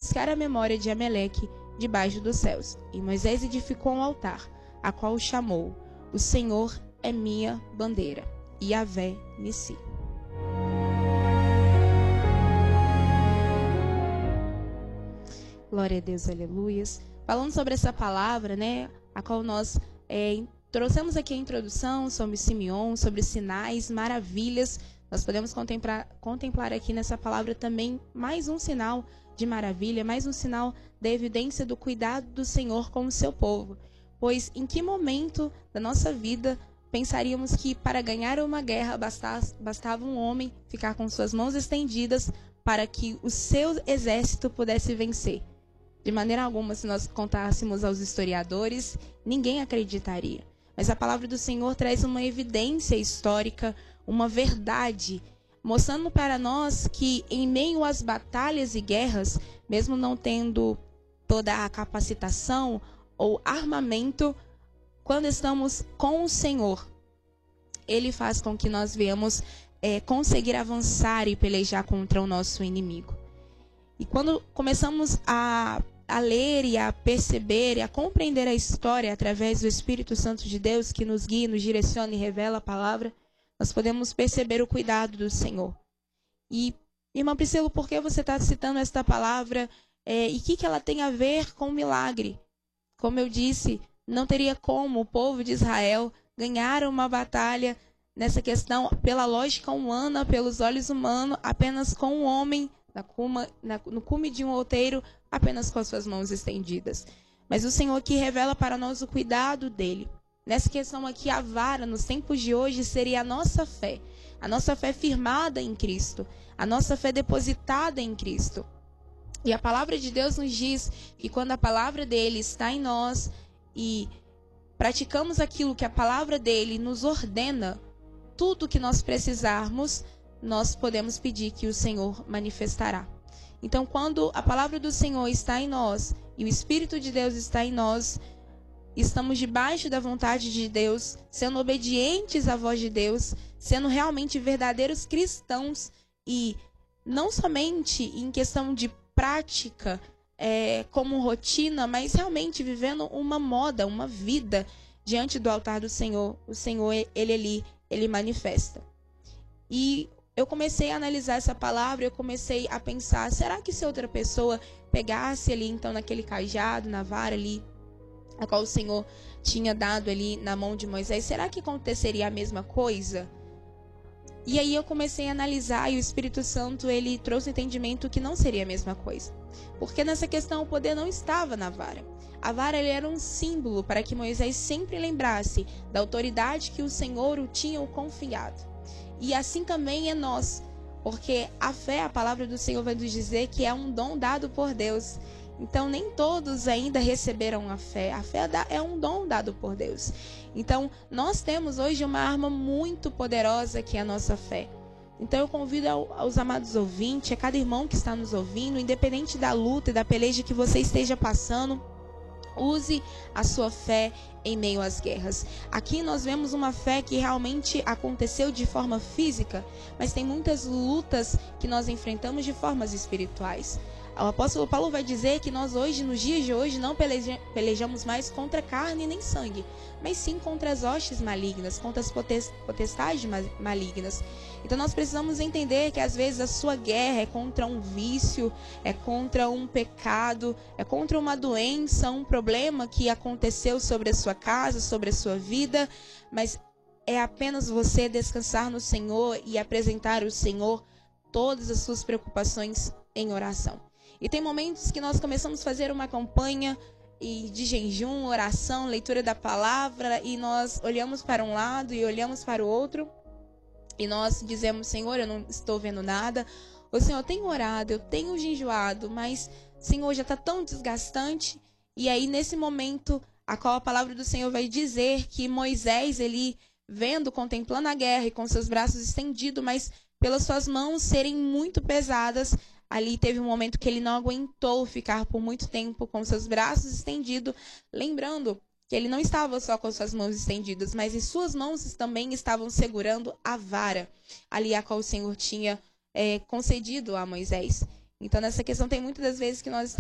refrescar a memória de Ameleque debaixo dos céus. E Moisés edificou um altar, a qual chamou: O Senhor é minha bandeira, Yahvé Nissi. Glória a Deus, aleluias. Falando sobre essa palavra, né, a qual nós trouxemos aqui a introdução sobre Simeon, sobre sinais, maravilhas. Nós podemos contemplar aqui nessa palavra também mais um sinal de maravilha, mais um sinal da evidência do cuidado do Senhor com o seu povo. Pois em que momento da nossa vida pensaríamos que para ganhar uma guerra bastava um homem ficar com suas mãos estendidas para que o seu exército pudesse vencer? De maneira alguma, se nós contássemos aos historiadores, ninguém acreditaria. Mas a palavra do Senhor traz uma evidência histórica, uma verdade, mostrando para nós que em meio às batalhas e guerras, mesmo não tendo toda a capacitação ou armamento, quando estamos com o Senhor, Ele faz com que nós venhamos conseguir avançar e pelejar contra o nosso inimigo. E quando começamos a ler e a perceber e a compreender a história através do Espírito Santo de Deus, que nos guia, nos direciona e revela a palavra, nós podemos perceber o cuidado do Senhor. E, irmã Priscila, por que você está citando esta palavra? E o que ela tem a ver com o milagre? Como eu disse, não teria como o povo de Israel ganhar uma batalha nessa questão pela lógica humana, pelos olhos humanos, apenas com um homem no cume de um outeiro, apenas com as suas mãos estendidas. Mas o Senhor aqui revela para nós o cuidado dele. Nessa questão aqui, a vara, nos tempos de hoje, seria a nossa fé firmada em Cristo, a nossa fé depositada em Cristo. E a palavra de Deus nos diz que quando a palavra dele está em nós e praticamos aquilo que a palavra dele nos ordena, tudo que nós precisarmos, nós podemos pedir que o Senhor manifestará. Então, quando a palavra do Senhor está em nós e o Espírito de Deus está em nós, estamos debaixo da vontade de Deus, sendo obedientes à voz de Deus, sendo realmente verdadeiros cristãos e não somente em questão de prática, como rotina, mas realmente vivendo uma moda, uma vida diante do altar do Senhor. O Senhor, ele manifesta. E eu comecei a analisar essa palavra, eu comecei a pensar, será que se outra pessoa pegasse ali, então, naquele cajado, na vara ali, a qual o Senhor tinha dado ali na mão de Moisés, será que aconteceria a mesma coisa? E aí eu comecei a analisar e o Espírito Santo, ele trouxe o entendimento que não seria a mesma coisa. Porque nessa questão o poder não estava na vara. A vara ele era um símbolo para que Moisés sempre lembrasse da autoridade que o Senhor o tinha confiado. E assim também é nós, porque a fé, a palavra do Senhor vai nos dizer que é um dom dado por Deus. Então nem todos ainda receberam a fé. A fé é um dom dado por Deus. Então nós temos hoje uma arma muito poderosa que é a nossa fé. Então eu convido aos amados ouvintes, a cada irmão que está nos ouvindo, independente da luta e da peleja que você esteja passando, use a sua fé em meio às guerras. Aqui nós vemos uma fé que realmente aconteceu de forma física, mas tem muitas lutas que nós enfrentamos de formas espirituais. O apóstolo Paulo vai dizer que nós hoje, nos dias de hoje, não pelejamos mais contra carne nem sangue, mas sim contra as hostes malignas, contra as potestades malignas. Então nós precisamos entender que às vezes a sua guerra é contra um vício, é contra um pecado, é contra uma doença, um problema que aconteceu sobre a sua casa, sobre a sua vida, mas é apenas você descansar no Senhor e apresentar ao Senhor todas as suas preocupações em oração. E tem momentos que nós começamos a fazer uma campanha de jejum, oração, leitura da palavra, e nós olhamos para um lado e olhamos para o outro, e nós dizemos, Senhor, eu não estou vendo nada. Ou Senhor, eu tenho orado, eu tenho jejuado, mas, Senhor, já está tão desgastante. E aí, nesse momento, a qual a palavra do Senhor vai dizer que Moisés, ele vendo, contemplando a guerra e com seus braços estendidos, mas pelas suas mãos serem muito pesadas, ali teve um momento que ele não aguentou ficar por muito tempo com seus braços estendidos, lembrando que ele não estava só com suas mãos estendidas, mas em suas mãos também estavam segurando a vara, ali a qual o Senhor tinha concedido a Moisés. Então, nessa questão, tem muitas das vezes que nós